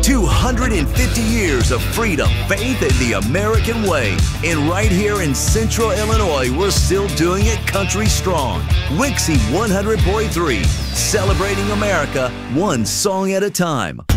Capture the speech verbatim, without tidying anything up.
two hundred fifty years of freedom, faith, and the American way. And right here in Central Illinois, we're still doing it country strong. Wixie one hundred point three, celebrating America one song at a time.